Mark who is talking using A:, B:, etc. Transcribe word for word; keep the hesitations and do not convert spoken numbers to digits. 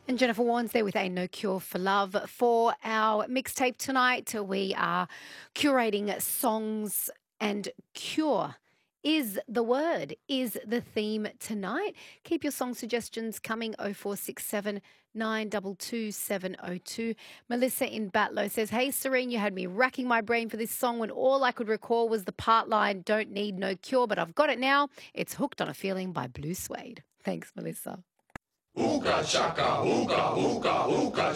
A: And Jennifer Warnes there with A No Cure for Love. For our mixtape tonight, we are curating songs, and cure is the word, is the theme tonight. Keep your song suggestions coming. oh four six seven, nine two two, seven oh two. Melissa in Batlow says, hey Serene, you had me racking my brain for this song when all I could recall was the part line, don't need no cure, but I've got it now. It's Hooked on a Feeling by Blue Suede. Thanks, Melissa.
B: Ooga chaka, ooga, ooga, ooga